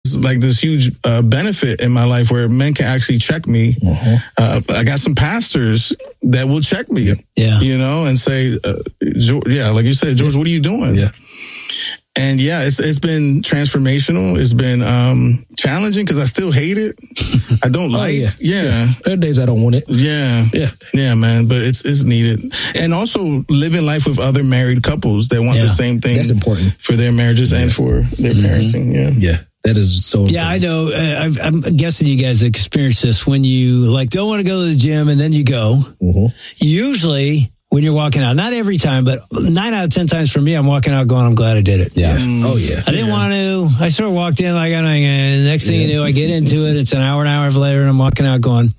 like this huge benefit in my life where men can actually check me. I got some pastors that will check me, you know, and say, like you said, George, what are you doing? Yeah. And it's been transformational. It's been challenging because I still hate it. I don't like. There are days I don't want it. Yeah, man. But it's needed, and also living life with other married couples that want the same thing. That's important for their marriages and for their parenting. Yeah. That is so important. Yeah, I know. I'm guessing you guys experience this when you don't want to go to the gym and then you go. Usually when you're walking out, not every time, but 9 out of 10 times for me, I'm walking out going, I'm glad I did it. Yeah. Oh, yeah. I didn't want to. I sort of walked in like, and next thing you know, I get into it. It's an hour later, and I'm walking out going,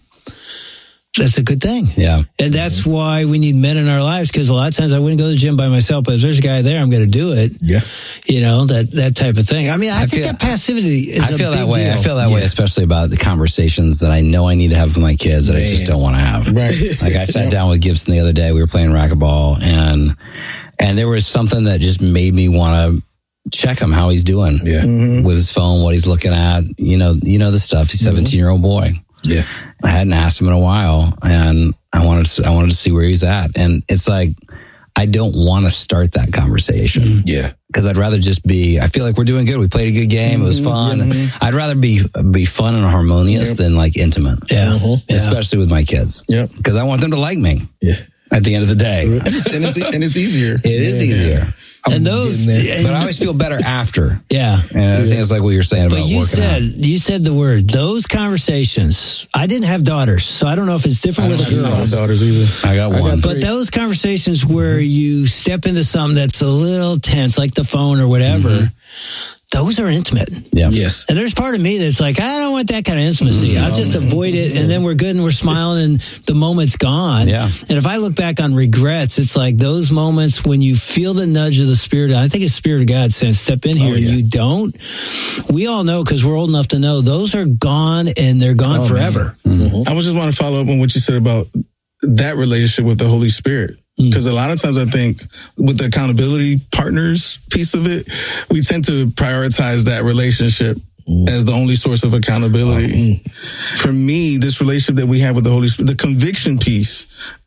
that's a good thing. Yeah. And that's why we need men in our lives, because a lot of times I wouldn't go to the gym by myself, but if there's a guy there, I'm going to do it. Yeah. You know, that type of thing. I mean, I think that passivity is a big deal. I feel that way, especially about the conversations that I know I need to have with my kids that I just don't want to have. Right. Like I sat down with Gibson the other day, we were playing racquetball, and there was something that just made me want to check him, how he's doing with his phone, what he's looking at, you know the stuff. He's a 17-year-old boy. Yeah. I hadn't asked him in a while, and I wanted to see where he's at. And it's like, I don't want to start that conversation. Yeah. Because I'd rather just I feel like we're doing good. We played a good game. It was fun. I'd rather be fun and harmonious than like intimate. Yeah. Especially with my kids. Yeah. Because I want them to like me. Yeah. At the end of the day. And it's easier. It is easier. And those, but I always feel better after. Yeah. And I think it's like what you're saying about working out. You said the word, those conversations. I didn't have daughters, so I don't know if it's different with the girls. I don't have daughters either. I got one. But those conversations where you step into something that's a little tense, like the phone or whatever, those are intimate. Yeah. Yes. And there's part of me that's like, I don't want that kind of intimacy. I'll just avoid it, and then we're good and we're smiling and the moment's gone. Yeah. And if I look back on regrets, it's like those moments when you feel the nudge of the Spirit. I think it's Spirit of God saying, step in here, and you don't. We all know, because we're old enough to know, those are gone, and they're gone forever. I just want to follow up on what you said about that relationship with the Holy Spirit. Because a lot of times I think with the accountability partners piece of it, we tend to prioritize that relationship as the only source of accountability. For me, this relationship that we have with the Holy Spirit, the conviction piece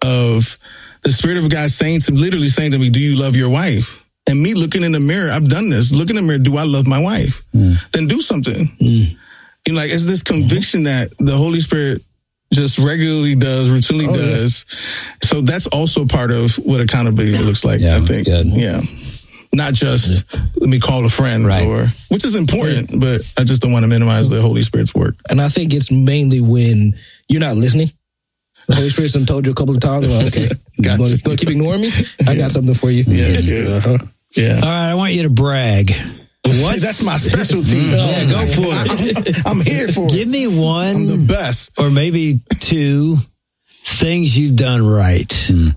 of the Spirit of God literally saying to me, do you love your wife? And me looking in the mirror, I've done this. Look in the mirror, do I love my wife? Then do something. You know, like, it's this conviction that the Holy Spirit just regularly does, routinely does. So that's also part of what accountability looks like, I think. Good. Yeah. Not just, let me call a friend, which is important, but I just don't want to minimize the Holy Spirit's work. And I think it's mainly when you're not listening. The Holy Spirit's done told you a couple of times, okay, you going to keep ignoring me? I got something for you. Yeah, that's good. Yeah. All right, I want you to brag. What? That's my specialty. Yeah, go for it. I'm here for it. Give me one. I'm the best. Or maybe two things you've done right.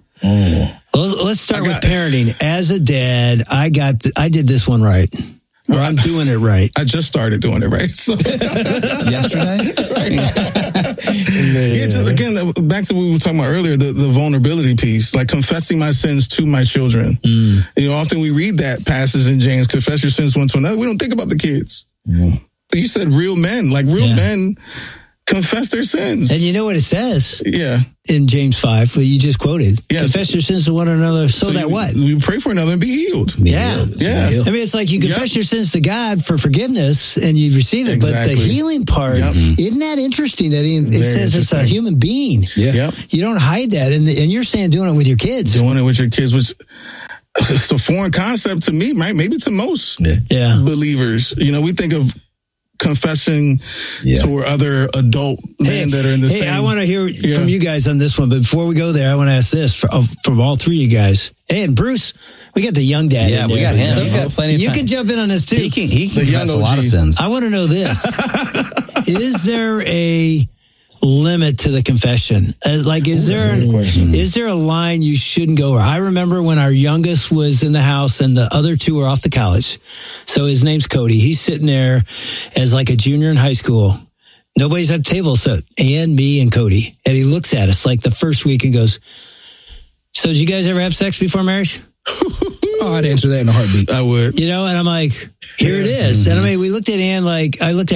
Let's start with parenting. As a dad, I did this one right. Or I'm doing it right. I just started doing it right. So. Yesterday? Again, back to what we were talking about earlier, the vulnerability piece, like confessing my sins to my children. You know, often we read that passage in James, confess your sins one to another. We don't think about the kids. You said real men, men confess their sins. And you know what it says? Yeah. In James 5, what you just quoted. Yes. Confess your sins to one another so that what? We pray for another and be healed. Yeah. Yeah. I mean, it's like you confess your sins to God for forgiveness and you receive it. Exactly. But the healing part, isn't that interesting that it says it's a human being? Yeah. You don't hide that. And you're saying doing it with your kids. Doing it with your kids, which it's a foreign concept to me, right? Maybe to most believers. You know, we think of confessing to other adult men that are in the same. Hey, I want to hear from you guys on this one, but before we go there, I want to ask this from all three of you guys. Hey, and Bruce, we got the young dad. Yeah, we got him. He's got plenty of time. You can jump in on this too. He can confess a lot of sins. I want to know this. Is there a limit to the confession? Is there a line you shouldn't go over? I remember when our youngest was in the house and the other two were off to college. So his name's Cody. He's sitting there as like a junior in high school. Nobody's at the table, so Ann, me, and Cody. And he looks at us like the first week and goes, so did you guys ever have sex before marriage? Oh, I'd answer that in a heartbeat. I would. You know, and I'm like, here it is. And I mean, we looked at Ann like, I looked at